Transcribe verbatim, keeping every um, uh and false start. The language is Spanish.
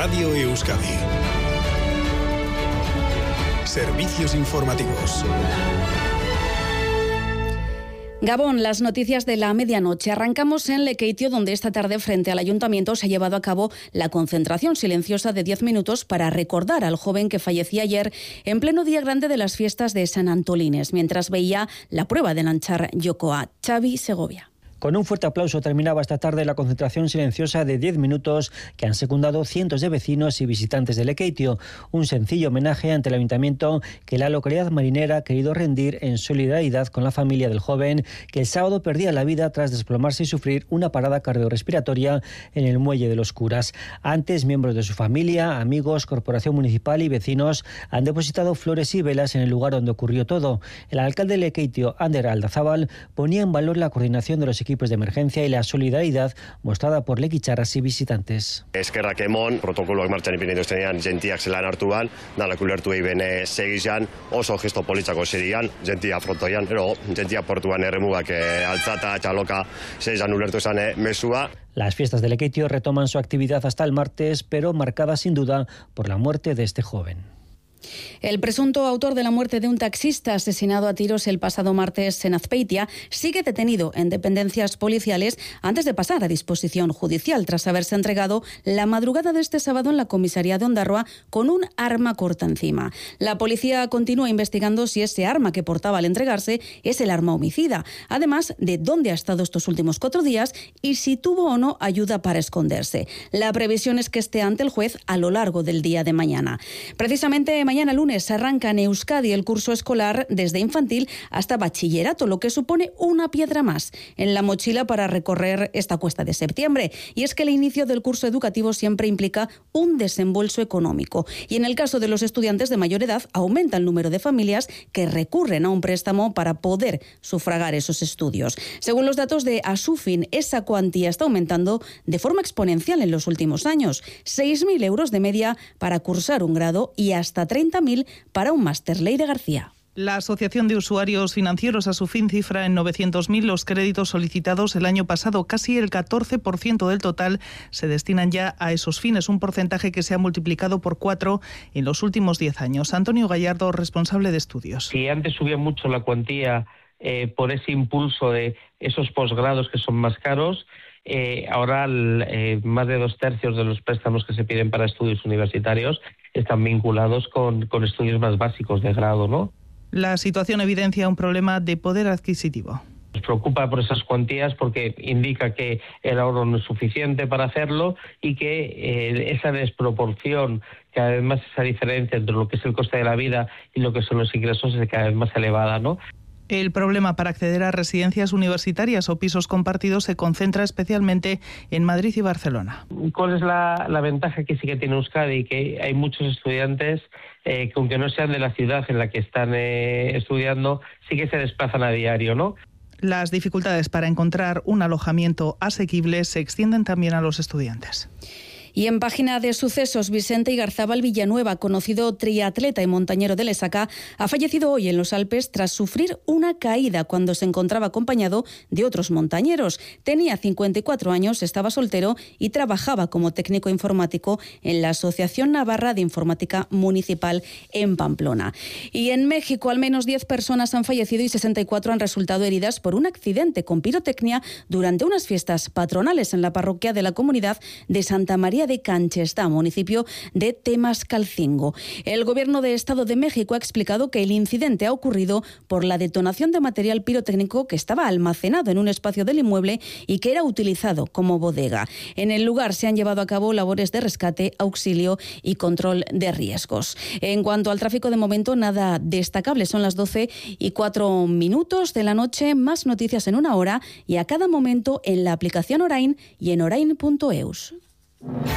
Radio Euskadi. Servicios informativos. Gabón, las noticias de la medianoche. Arrancamos en Lekeitio, donde esta tarde frente al ayuntamiento se ha llevado a cabo la concentración silenciosa de diez minutos para recordar al joven que fallecía ayer en pleno día grande de las fiestas de San Antolines, mientras veía la prueba de lanchar Yokoa. Xavi Segovia. Con un fuerte aplauso terminaba esta tarde la concentración silenciosa de diez minutos que han secundado cientos de vecinos y visitantes de Lekeitio. Un sencillo homenaje ante el ayuntamiento que la localidad marinera ha querido rendir en solidaridad con la familia del joven que el sábado perdía la vida tras desplomarse y sufrir una parada cardiorrespiratoria en el muelle de los Curas. Antes, miembros de su familia, amigos, corporación municipal y vecinos han depositado flores y velas en el lugar donde ocurrió todo. El alcalde de Lekeitio, Ander Aldazábal, ponía en valor la coordinación de los equipos de emergencia y la solidaridad mostrada por lekitxarras y visitantes. Eskerrak emon, protokoloak martxan ipini dituztenean, gentiak zelan hartuan, danak ulertu egin segizan, oso gesto politzako zerian, gentia frontoian, ero gentia portuan erremugak e, altzata, txaloka, zeizan ulertu esan e, mesua. Las fiestas de Lekeitio retoman su actividad hasta el martes, pero marcada sin duda por la muerte de este joven. El presunto autor de la muerte de un taxista asesinado a tiros el pasado martes en Azpeitia sigue detenido en dependencias policiales antes de pasar a disposición judicial tras haberse entregado la madrugada de este sábado en la comisaría de Ondarroa con un arma corta encima. La policía continúa investigando si ese arma que portaba al entregarse es el arma homicida, además de dónde ha estado estos últimos cuatro días y si tuvo o no ayuda para esconderse. La previsión es que esté ante el juez a lo largo del día de mañana. Precisamente mañana lunes arranca en Euskadi el curso escolar desde infantil hasta bachillerato, lo que supone una piedra más en la mochila para recorrer esta cuesta de septiembre. Y es que el inicio del curso educativo siempre implica un desembolso económico. Y en el caso de los estudiantes de mayor edad, aumenta el número de familias que recurren a un préstamo para poder sufragar esos estudios. Según los datos de Asufin, esa cuantía está aumentando de forma exponencial en los últimos años. seis mil euros de media para cursar un grado y hasta treinta mil para un máster. Leire García. La Asociación de Usuarios Financieros Asufin cifra en novecientos mil los créditos solicitados el año pasado. Casi el catorce por ciento del total se destinan ya a esos fines, un porcentaje que se ha multiplicado por cuatro en los últimos diez años. Antonio Gallardo, responsable de estudios. Si antes subía mucho la cuantía eh, por ese impulso de esos posgrados que son más caros, Eh, ahora el, eh, más de dos tercios de los préstamos que se piden para estudios universitarios están vinculados con, con estudios más básicos de grado, ¿no? La situación evidencia un problema de poder adquisitivo. Nos preocupa por esas cuantías porque indica que el ahorro no es suficiente para hacerlo y que eh, esa desproporción, cada vez más esa diferencia entre lo que es el coste de la vida y lo que son los ingresos es cada vez más elevada, ¿no? El problema para acceder a residencias universitarias o pisos compartidos se concentra especialmente en Madrid y Barcelona. ¿Cuál es la, la ventaja que sí que tiene Euskadi? Que hay muchos estudiantes eh, que aunque no sean de la ciudad en la que están eh, estudiando, sí que se desplazan a diario, ¿no? Las dificultades para encontrar un alojamiento asequible se extienden también a los estudiantes. Y en página de sucesos, Vicente Igarzábal Villanueva, conocido triatleta y montañero de Lesaca, ha fallecido hoy en los Alpes tras sufrir una caída cuando se encontraba acompañado de otros montañeros. Tenía cincuenta y cuatro años, estaba soltero y trabajaba como técnico informático en la Asociación Navarra de Informática Municipal en Pamplona. Y en México, al menos diez personas han fallecido y sesenta y cuatro han resultado heridas por un accidente con pirotecnia durante unas fiestas patronales en la parroquia de la comunidad de Santa María de Canchestá, municipio de Temascalcingo. El Gobierno de Estado de México ha explicado que el incidente ha ocurrido por la detonación de material pirotécnico que estaba almacenado en un espacio del inmueble y que era utilizado como bodega. En el lugar se han llevado a cabo labores de rescate, auxilio y control de riesgos. En cuanto al tráfico, de momento nada destacable. Son las doce y cuatro minutos de la noche. Más noticias en una hora y a cada momento en la aplicación Orain y en orain punto eus.